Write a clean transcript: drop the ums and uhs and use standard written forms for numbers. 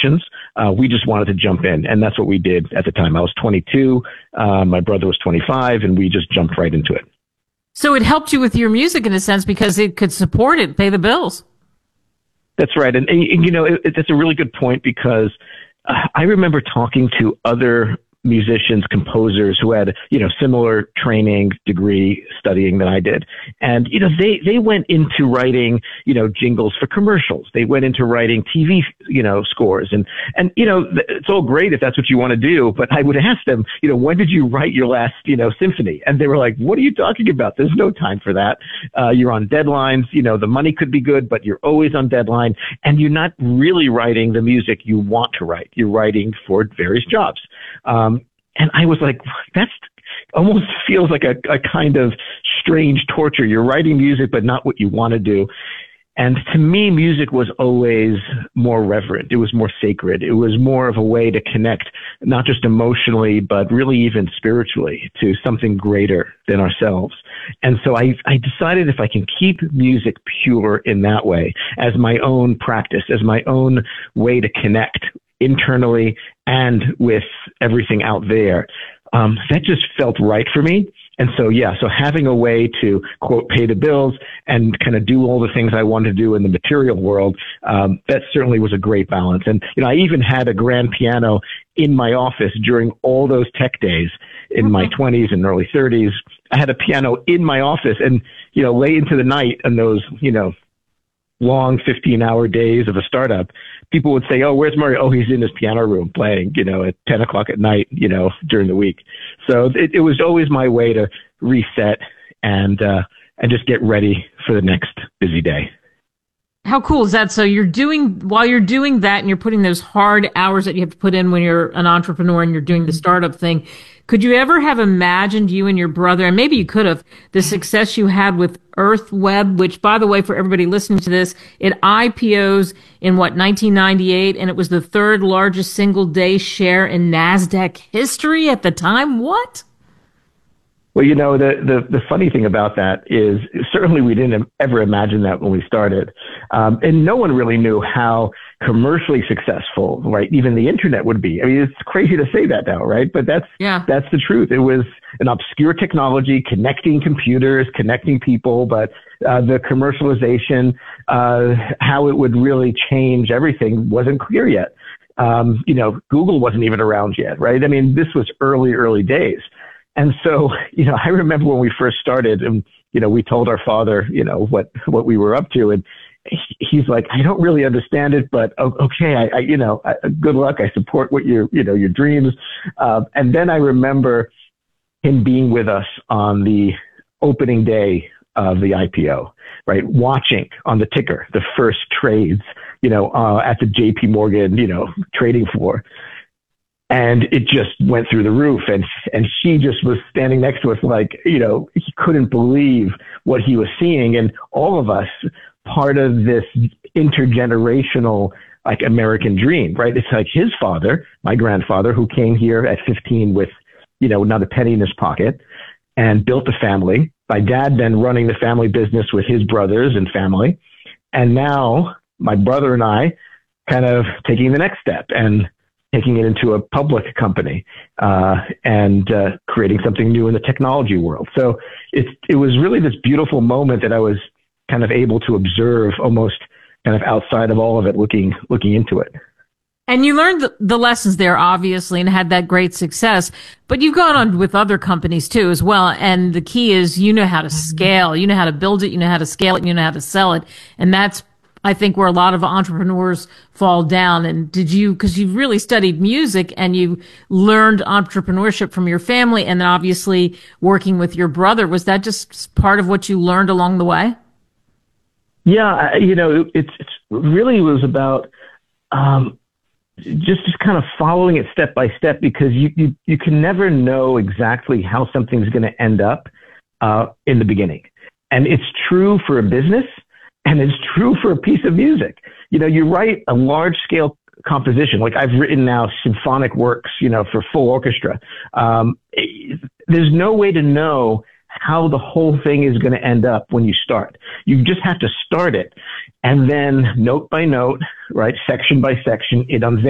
musicians. We just wanted to jump in, and that's what we did at the time. I was 22, my brother was 25, and we just jumped right into it. So it helped you with your music in a sense because it could support it, pay the bills. That's right. And you know, that's a really good point because I remember talking to other musicians, composers who had, you know, similar training, degree, studying than I did. And, you know, they went into writing, you know, jingles for commercials. They went into writing TV, you know, scores. And, you know, it's all great if that's what you want to do. But I would ask them, you know, when did you write your last, you know, symphony? And they were like, what are you talking about? There's no time for that. You're on deadlines. You know, the money could be good, but you're always on deadline. And you're not really writing the music you want to write. You're writing for various jobs. And I was like, that's almost feels like a kind of strange torture. You're writing music, but not what you want to do. And to me, music was always more reverent. It was more sacred. It was more of a way to connect, not just emotionally, but really even spiritually to something greater than ourselves. And so I decided if I can keep music pure in that way, as my own practice, as my own way to connect internally and with everything out there, that just felt right for me. And so, yeah, so having a way to, quote, pay the bills and kind of do all the things I wanted to do in the material world, that certainly was a great balance. And, you know, I even had a grand piano in my office during all those tech days in my 20s and early 30s. I had a piano in my office and, you know, late into the night and those, you know, long 15-hour days of a startup, people would say, oh, where's Murray? Oh, he's in his piano room playing, you know, at 10 o'clock at night, you know, during the week. So it was always my way to reset and just get ready for the next busy day. How cool is that? So while you're doing that and you're putting those hard hours that you have to put in when you're an entrepreneur and you're doing the startup thing, could you ever have imagined, you and your brother, and maybe you could have, the success you had with EarthWeb, which, by the way, for everybody listening to this, it IPOs in 1998, and it was the third largest single day share in NASDAQ history at the time? What? Well, you know, the funny thing about that is certainly we didn't ever imagine that when we started. And no one really knew how commercially successful, right, even the internet would be. I mean, it's crazy to say that now, right? But that's the truth. It was an obscure technology connecting computers, connecting people, but the commercialization, how it would really change everything wasn't clear yet. You know, Google wasn't even around yet, right? I mean, this was early days. And so, you know, I remember when we first started and, you know, we told our father, you know, what we were up to. And he's like, I don't really understand it, but okay, you know, good luck. I support what your dreams. And then I remember him being with us on the opening day of the IPO, right? Watching on the ticker, the first trades, you know, at the JP Morgan, you know, trading floor. And it just went through the roof. And he just was standing next to us like, you know, he couldn't believe what he was seeing. And all of us, part of this intergenerational, like, American dream, right? It's like his father, my grandfather, who came here at 15 with, you know, not a penny in his pocket and built a family. My dad then running the family business with his brothers and family. And now my brother and I kind of taking the next step and taking it into a public company, and creating something new in the technology world. So it was really this beautiful moment that I was kind of able to observe almost kind of outside of all of it, looking into it. And you learned the lessons there, obviously, and had that great success. But you've gone on with other companies, too, as well. And the key is you know how to scale. You know how to build it. You know how to scale it. And you know how to sell it. And that's, I think, where a lot of entrepreneurs fall down. And because you've really studied music and you learned entrepreneurship from your family and then obviously working with your brother, was that just part of what you learned along the way? Yeah, you know, it's really was about just kind of following it step by step, because you can never know exactly how something's going to end up in the beginning. And it's true for a business. And it's true for a piece of music. You know, you write a large scale composition, like I've written now symphonic works, you know, for full orchestra. There's no way to know how the whole thing is going to end up when you start. You just have to start it. And then note by note, right, section by section, it unveils